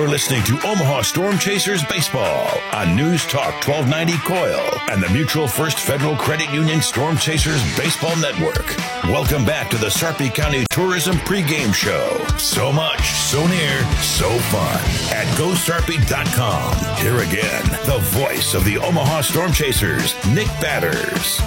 You're listening to Omaha Storm Chasers Baseball on News Talk 1290 COIL and the Mutual First Federal Credit Union Storm Chasers Baseball Network. Welcome back to the Sarpy County Tourism pregame show. So much, so near, so fun at GoSarpy.com. Here again, the voice of the Omaha Storm Chasers, Nick Batters.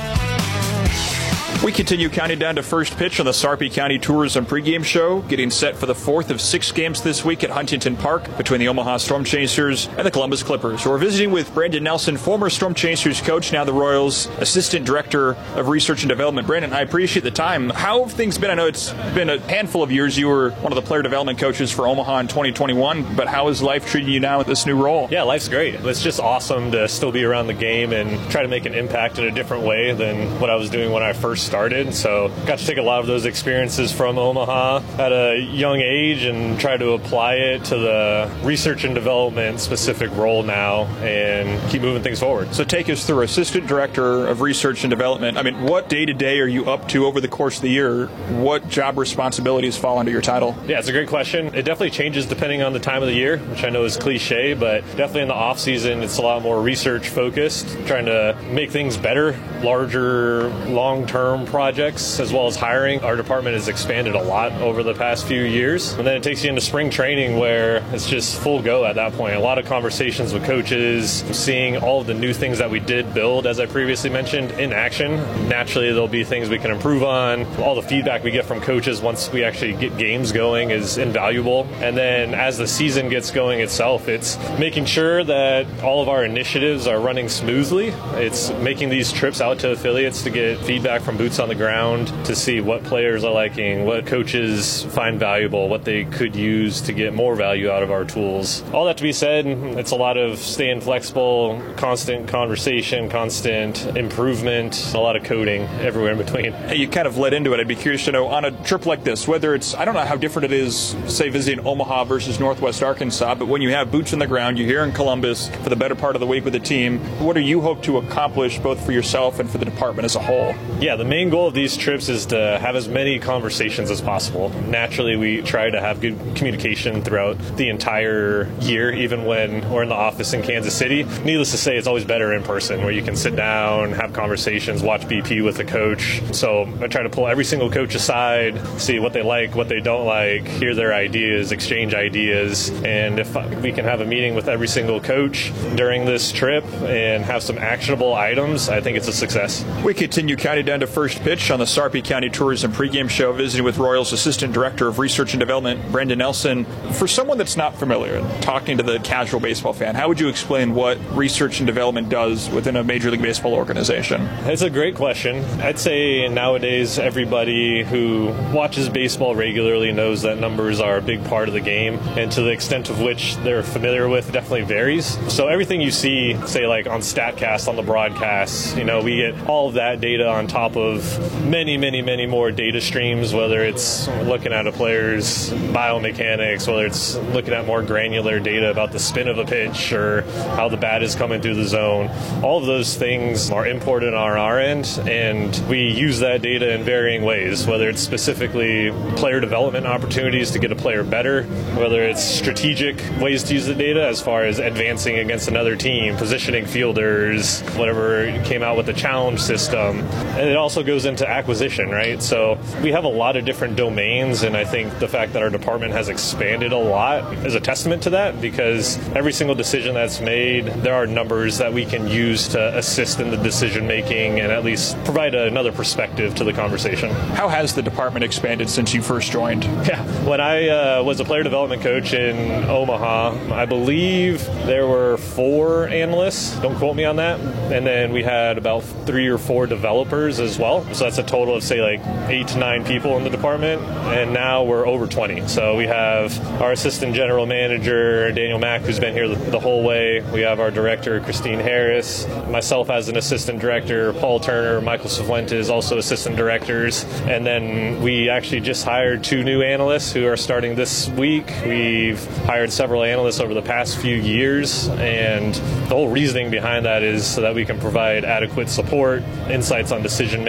We continue counting down to first pitch on the Sarpy County Tourism pregame show, getting set for the fourth of 6 games this week at Huntington Park between the Omaha Storm Chasers and the Columbus Clippers. We're visiting with Brandon Nelson, former Storm Chasers coach, now the Royals Assistant Director of Research and Development. Brandon, I appreciate the time. How have things been? I know it's been a handful of years. You were one of the player development coaches for Omaha in 2021, but how is life treating you now with this new role? Yeah, life's great. It's just awesome to still be around the game and try to make an impact in a different way than what I was doing when I first started. So got to take a lot of those experiences from Omaha at a young age and try to apply it to the research and development specific role now and keep moving things forward. So take us through Assistant Director of Research and Development. I mean, what day-to-day are you up to over the course of the year? What job responsibilities fall under your title? Yeah, it's a great question. It definitely changes depending on the time of the year, which I know is cliche, but definitely in the off season, it's a lot more research focused, trying to make things better, larger, long-term projects, as well as hiring. Our department has expanded a lot over the past few years. And then it takes you into spring training where it's just full go at that point. A lot of conversations with coaches, seeing all of the new things that we did build, as I previously mentioned, in action. Naturally, there'll be things we can improve on. All the feedback we get from coaches once we actually get games going is invaluable. And then as the season gets going itself, it's making sure that all of our initiatives are running smoothly. It's making these trips out to affiliates to get feedback from boots on the ground, to see what players are liking, what coaches find valuable, what they could use to get more value out of our tools. All that to be said, it's a lot of staying flexible, constant conversation, constant improvement, a lot of coding everywhere in between. Hey, you kind of led into it. I'd be curious to know, on a trip like this, whether it's, I don't know how different it is, say, visiting Omaha versus Northwest Arkansas, but when you have boots on the ground, you're here in Columbus for the better part of the week with the team, what do you hope to accomplish both for yourself and for the department as a whole? Yeah, the main goal of these trips is to have as many conversations as possible. Naturally, we try to have good communication throughout the entire year, even when we're in the office in Kansas City. Needless to say, it's always better in person, where you can sit down, have conversations, watch BP with the coach. So I try to pull every single coach aside, see what they like, what they don't like, hear their ideas, exchange ideas, and if we can have a meeting with every single coach during this trip and have some actionable items, I think it's a success. We continue counting down to first pitch on the Sarpy County Tourism pregame show, visiting with Royals Assistant Director of Research and Development, Brandon Nelson. For someone that's not familiar, talking to the casual baseball fan, how would you explain what research and development does within a Major League Baseball organization? It's a great question. I'd say nowadays everybody who watches baseball regularly knows that numbers are a big part of the game, and to the extent of which they're familiar with definitely varies. So everything you see, say like on StatCast, on the broadcasts, we get all of that data on top of many more data streams, whether it's looking at a player's biomechanics, whether it's looking at more granular data about the spin of a pitch or how the bat is coming through the zone. All of those things are imported on our end, and we use that data in varying ways, whether it's specifically player development opportunities to get a player better, whether it's strategic ways to use the data as far as advancing against another team, positioning fielders, whatever came out with the challenge system. And it also goes into acquisition, right? So we have a lot of different domains, and I think the fact that our department has expanded a lot is a testament to that, because every single decision that's made, there are numbers that we can use to assist in the decision making and at least provide another perspective to the conversation. How has the department expanded since you first joined? Yeah, when I was a player development coach in Omaha, I believe there were 4 analysts, don't quote me on that, and then we had about 3 or 4 developers as well. So that's a total of, say, like 8 to 9 people in the department, and now we're over 20. So we have our assistant general manager, Daniel Mack, who's been here the whole way. We have our director, Christine Harris, myself as an assistant director, Paul Turner, Michael Cifuentes, also assistant directors. And then we actually just hired 2 new analysts who are starting this week. We've hired several analysts over the past few years, and the whole reasoning behind that is so that we can provide adequate support, insights on decision making,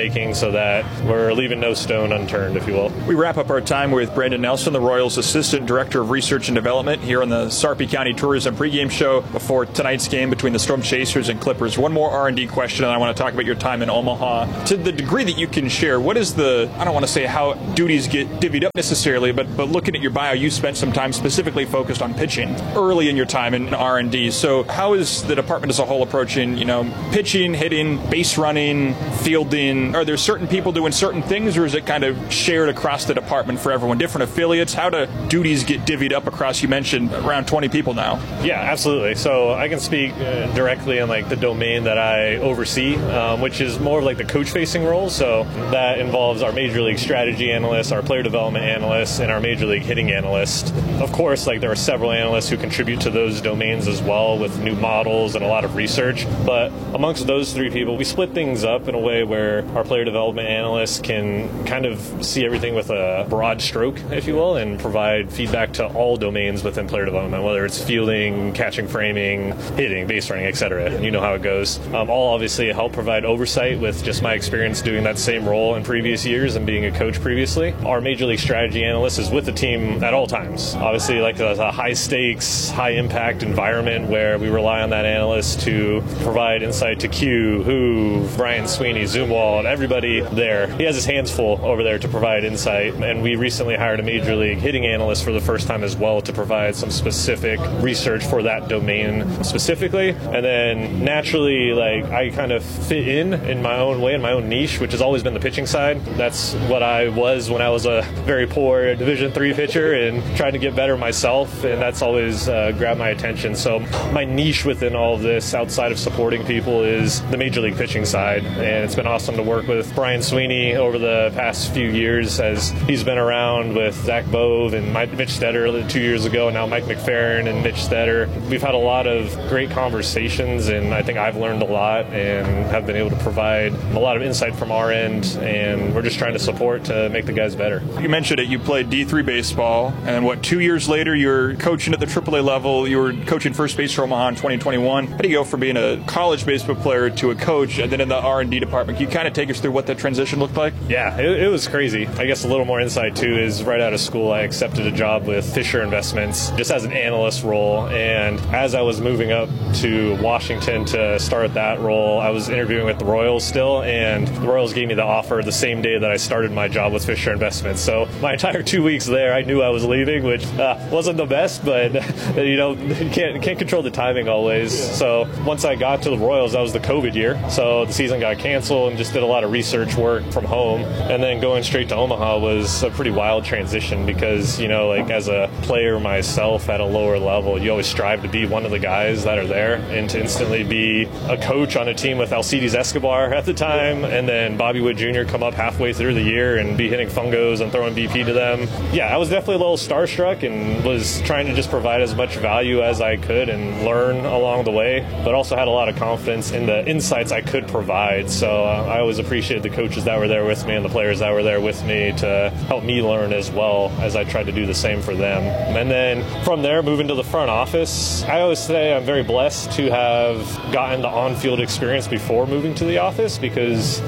making so that we're leaving no stone unturned, if you will. We wrap up our time with Brandon Nelson, the Royals Assistant Director of Research and Development, here on the Sarpy County Tourism pregame show before tonight's game between the Storm Chasers and Clippers. One more R&D question, and I want to talk about your time in Omaha. To the degree that you can share, what is the, I don't want to say how duties get divvied up necessarily, but looking at your bio, you spent some time specifically focused on pitching early in your time in R&D. So how is the department as a whole approaching, pitching, hitting, base running, fielding? Are there certain people doing certain things, or is it kind of shared across the department for everyone? Different affiliates? How do duties get divvied up across, you mentioned, around 20 people now? Yeah, absolutely. So I can speak directly on the domain that I oversee, which is more of the coach-facing role. So that involves our Major League strategy analyst, our player development analyst, and our Major League hitting analyst. Of course, there are several analysts who contribute to those domains as well with new models and a lot of research. But amongst those three people, we split things up in a way where our player development analyst can kind of see everything with a broad stroke, if you will, and provide feedback to all domains within player development, whether it's fielding, catching, framing, hitting, base running, etc. And you know how it goes. All obviously help provide oversight with just my experience doing that same role in previous years and being a coach previously. Our Major League strategy analyst is with the team at all times. Obviously, a high stakes, high impact environment where we rely on that analyst to provide insight to Q, Who, Brian Sweeney, Zumwalt, everybody there. He has his hands full over there to provide insight, and we recently hired a Major League hitting analyst for the first time as well to provide some specific research for that domain specifically. And then naturally, I kind of fit in my own way, in my own niche, which has always been the pitching side. That's what I was when I was a very poor Division III pitcher and trying to get better myself, and that's always grabbed my attention. So my niche within all of this, outside of supporting people, is the Major League pitching side, and it's been awesome to work with Brian Sweeney over the past few years as he's been around with Zach Bove and Mitch Stetter 2 years ago, and now Mike McFerrin and Mitch Stetter. We've had a lot of great conversations, and I think I've learned a lot and have been able to provide a lot of insight from our end, and we're just trying to support to make the guys better. You mentioned it. You played D3 baseball, and 2 years later you're coaching at the AAA level. You were coaching first base for Omaha in 2021. How do you go from being a college baseball player to a coach and then in the R&D department? Can you kind of take us through what that transition looked like? Yeah, it was crazy. I guess a little more insight too is right out of school I accepted a job with Fisher Investments just as an analyst role, and as I was moving up to Washington to start that role, I was interviewing with the Royals still, and the Royals gave me the offer the same day that I started my job with Fisher Investments. So my entire 2 weeks there, I knew I was leaving, which wasn't the best, but you can't control the timing always. So once I got to the Royals, that was the COVID year, so the season got canceled, and just did a lot of research work from home. And then going straight to Omaha was a pretty wild transition because, as a player myself at a lower level, you always strive to be one of the guys that are there, and to instantly be a coach on a team with Alcides Escobar at the time, and then Bobby Wood Jr. come up halfway through the year and be hitting fungos and throwing BP to them. Yeah, I was definitely a little starstruck and was trying to just provide as much value as I could and learn along the way, but also had a lot of confidence in the insights I could provide. So I always appreciated the coaches that were there with me and the players that were there with me to help me learn as well as I tried to do the same for them. And then from there, moving to the front office, I always say I'm very blessed to have gotten the on-field experience before moving to the office, because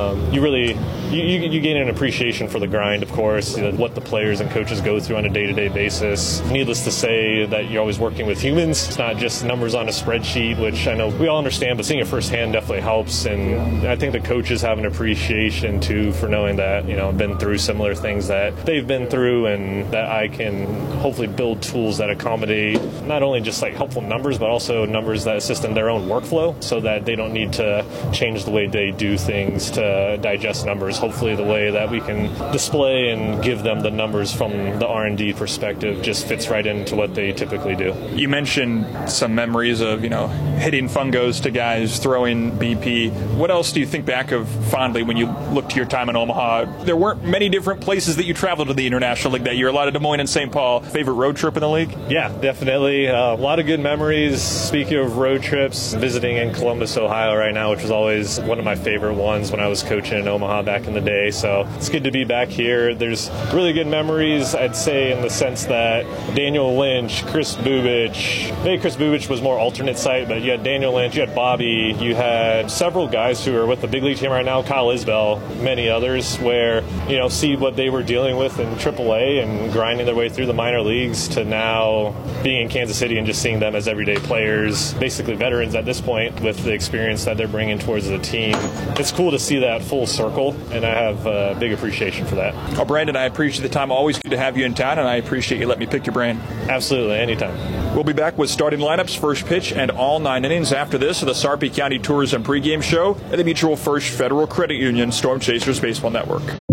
you gain an appreciation for the grind, of course, what the players and coaches go through on a day-to-day basis. Needless to say that you're always working with humans. It's not just numbers on a spreadsheet, which I know we all understand, but seeing it firsthand definitely helps. And I think the coaches have an appreciation too for knowing that, I've been through similar things that they've been through, and that I can hopefully build tools that accommodate not only just helpful numbers, but also numbers that assist in their own workflow, so that they don't need to change the way they do things to digest numbers. Hopefully the way that we can display and give them the numbers from the R&D perspective just fits right into what they typically do. You mentioned some memories of, hitting fungos to guys, throwing BP. What else do you think back of fondly when you look to your time in Omaha? There weren't many different places that you traveled to the International League that year. A lot of Des Moines and St. Paul. Favorite road trip in the league? Yeah, definitely. A lot of good memories. Speaking of road trips, visiting in Columbus, Ohio right now, which was always one of my favorite ones when I was coaching in Omaha back in the day. So it's good to be back here. There's really good memories, I'd say, in the sense that Daniel Lynch, Chris Bubich, maybe Chris Bubich was more alternate site, but you had Daniel Lynch, you had Bobby, you had several guys who are with the big league team right now Kyle Isbell, many others, where, see what they were dealing with in AAA and grinding their way through the minor leagues to now being in Kansas City and just seeing them as everyday players, basically veterans at this point with the experience that they're bringing towards the team. It's cool to see that full circle, and I have a big appreciation for that. Well, Brandon, I appreciate the time. Always good to have you in town, and I appreciate you letting me pick your brain. Absolutely, anytime. We'll be back with starting lineups, first pitch, and all 9 innings after this of the Sarpy County Tourism pregame show at the Mutual First Federal Credit Union Storm Chasers Baseball Network.